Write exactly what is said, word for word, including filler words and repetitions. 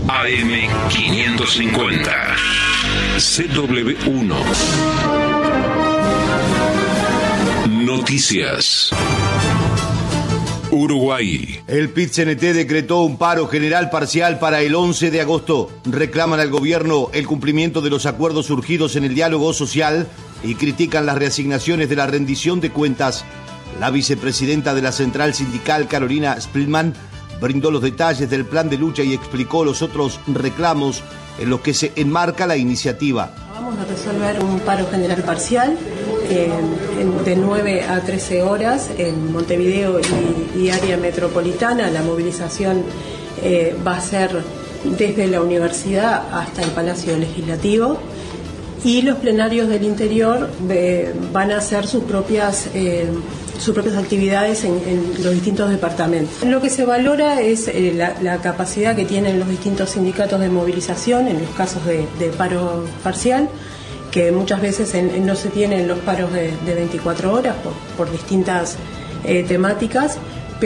A M quinientos cincuenta. C W uno. Noticias. Uruguay. El P I T C N T decretó un paro general parcial para el once de agosto. Reclaman al gobierno el cumplimiento de los acuerdos surgidos en el diálogo social y critican las reasignaciones de la rendición de cuentas. La vicepresidenta de la Central Sindical, Carolina Spillman, brindó los detalles del plan de lucha y explicó los otros reclamos en los que se enmarca la iniciativa. Vamos a resolver un paro general parcial eh, de nueve a trece horas en Montevideo y, y área metropolitana. La movilización eh, va a ser desde la universidad hasta el Palacio Legislativo y los plenarios del interior eh, van a hacer sus propias eh, sus propias actividades en, en los distintos departamentos. Lo que se valora es eh, la, la capacidad que tienen los distintos sindicatos de movilización en los casos de, de paro parcial, que muchas veces en, en no se tienen los paros de, de veinticuatro horas por, por distintas eh, temáticas,